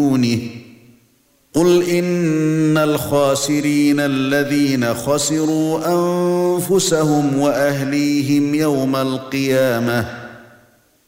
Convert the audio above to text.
دونه قل إن الخاسرين الذين خسروا أنفسهم وأهليهم يوم القيامة